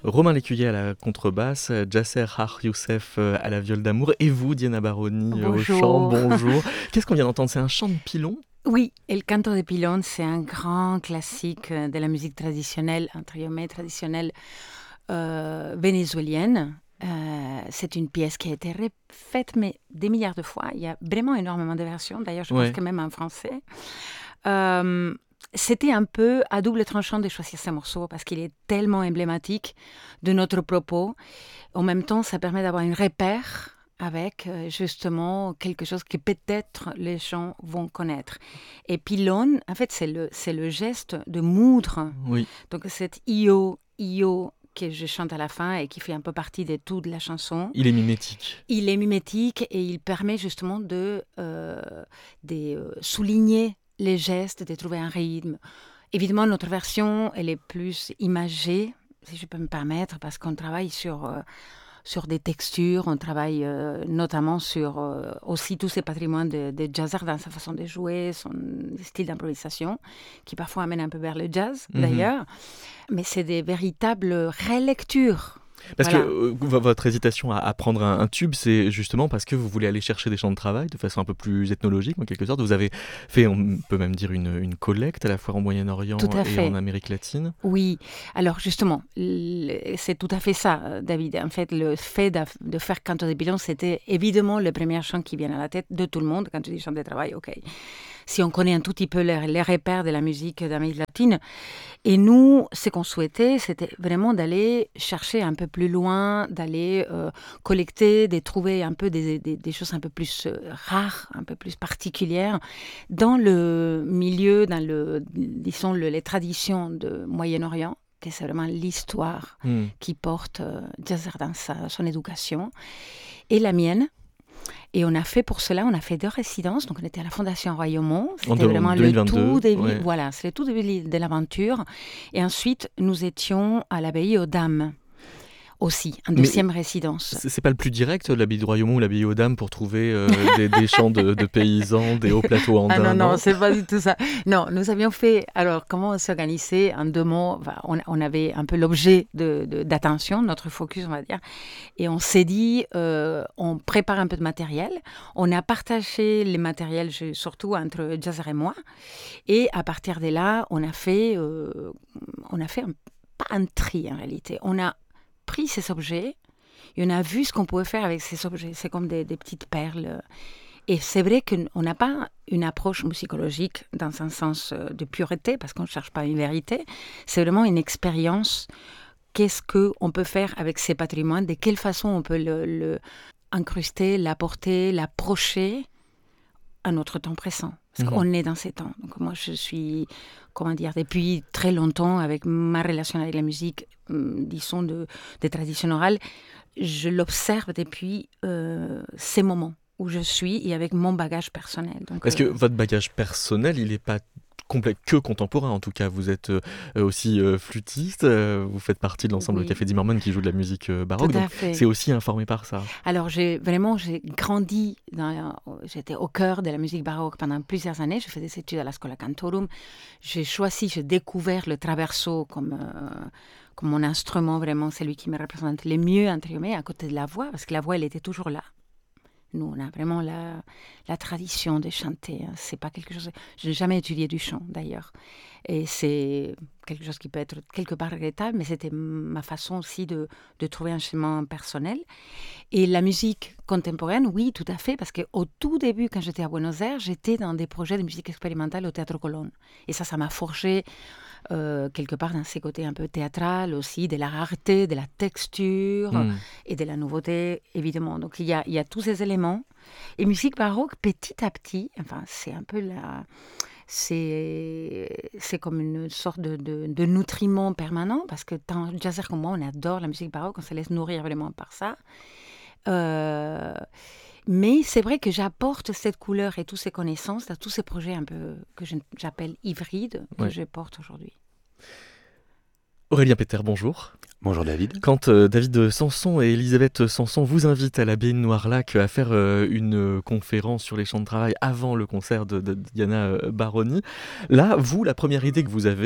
Romain Lécuyer à la contrebasse, Djasser Har Youssef à la viole d'amour et vous, Diana Baroni, au chant. Bonjour. Bonjour. Qu'est-ce qu'on vient d'entendre? C'est un chant de pilon? Oui, El Canto de Pilón, c'est un grand classique de la musique traditionnelle, entre guillemets traditionnelle vénézuélienne. C'est une pièce qui a été refaite mais des milliards de fois. Il y a vraiment énormément de versions. D'ailleurs, je pense Ouais. que même en français. C'était un peu à double tranchant de choisir ce morceau parce qu'il est tellement emblématique de notre propos. En même temps, ça permet d'avoir un repère avec justement quelque chose que peut-être les gens vont connaître. Et pilon, en fait, c'est le geste de moudre. Oui. Donc, cet io que je chante à la fin et qui fait un peu partie de toute la chanson. Il est mimétique. Il est mimétique et il permet justement de souligner les gestes, de trouver un rythme. Évidemment, notre version, elle est plus imagée, si je peux me permettre, parce qu'on travaille sur des textures, on travaille notamment sur aussi tous ces patrimoines de Jazzer dans sa façon de jouer, son style d'improvisation, qui parfois amène un peu vers le jazz, d'ailleurs. Mais c'est des véritables relectures. Parce Voilà. que votre hésitation à prendre un tube, c'est justement parce que vous voulez aller chercher des champs de travail de façon un peu plus ethnologique, en quelque sorte. Vous avez fait, on peut même dire, une collecte à la fois en Moyen-Orient Tout à et fait. en Amérique latine. Oui, alors justement, c'est tout à fait ça, David. En fait, le fait de faire Canto de Pilón, c'était évidemment le premier chant qui vient à la tête de tout le monde. Quand tu dis chant de travail, ok. Si on connaît un tout petit peu les repères de la musique d'Amérique latine. Et nous, ce qu'on souhaitait, c'était vraiment d'aller chercher un peu plus loin, d'aller collecter, de trouver un peu des choses un peu plus rares, un peu plus particulières dans le milieu, disons, les traditions de Moyen-Orient, que c'est vraiment l'histoire qui porte Djazzer dans son éducation, et la mienne. Et on a fait pour cela, on a fait 2 résidences. Donc on était à la Fondation Royaumont. C'était vraiment le 2022, tout début. ouais. Voilà, c'est le tout début de l'aventure. Et ensuite, nous étions à l'abbaye aux Dames aussi, en Mais 2e résidence. c'est pas le plus direct, l'abbaye de Royaumont ou l'abbaye aux Dames, pour trouver des champs de paysans, des hauts plateaux andins, Ah non, non? non, c'est pas du tout ça. Non, nous avions fait, alors comment on s'organisait en 2 mots, enfin, on avait un peu l'objet d'attention, notre focus, on va dire, et on s'est dit, on prépare un peu de matériel, on a partagé les matériels surtout entre Djazzer et moi, et à partir de là, on a fait pas un tri en réalité, on a pris ces objets, et on a vu ce qu'on pouvait faire avec ces objets, c'est comme des petites perles. Et c'est vrai qu'on n'a pas une approche musicologique dans un sens de pureté, parce qu'on ne cherche pas une vérité. C'est vraiment une expérience. Qu'est-ce qu'on peut faire avec ces patrimoines? De quelle façon on peut le incruster, l'apporter, l'approcher à notre temps présent? Parce qu'on est dans ces temps. Donc moi, je suis, comment dire, depuis très longtemps, avec ma relation avec la musique, disons, des traditions orales, je l'observe depuis ces moments où je suis et avec mon bagage personnel. Donc, Parce que votre bagage personnel, il n'est pas que contemporain, en tout cas. Vous êtes aussi flûtiste, vous faites partie de l'ensemble Oui. Café Zimmermann qui joue de la musique baroque, Tout à donc fait. c'est aussi informé par ça. Alors, j'ai grandi, j'étais au cœur de la musique baroque pendant plusieurs années. Je fais des études à la Schola Cantorum. J'ai découvert le traverso comme mon instrument, vraiment, celui qui me représente le mieux, entre guillemets, à côté de la voix, parce que la voix, elle était toujours là. Nous, on a vraiment la tradition de chanter. C'est pas quelque chose. Je n'ai jamais étudié du chant, d'ailleurs. Et c'est quelque chose qui peut être quelque part regrettable, mais c'était ma façon aussi de trouver un chemin personnel. Et la musique contemporaine, oui, tout à fait, parce qu'au tout début, quand j'étais à Buenos Aires, j'étais dans des projets de musique expérimentale au Théâtre Colón. Et ça m'a forgé quelque part dans ces côtés un peu théâtral aussi, de la rareté, de la texture et de la nouveauté, évidemment. Donc il y a tous ces éléments. Et musique baroque, petit à petit, enfin, c'est un peu c'est comme une sorte de nutriment permanent, parce que tant Djazzer comme moi, on adore la musique baroque, on se laisse nourrir vraiment par ça. Mais c'est vrai que j'apporte cette couleur et toutes ces connaissances dans tous ces projets un peu que j'appelle hybrides, que je porte aujourd'hui. Aurélien Péter, bonjour. Bonjour David. Quand David Sanson et Elisabeth Sanson vous invitent à l'abbaye de Noirlac à faire une conférence sur les champs de travail avant le concert de Diana Baroni, là, vous, la première idée que vous avez,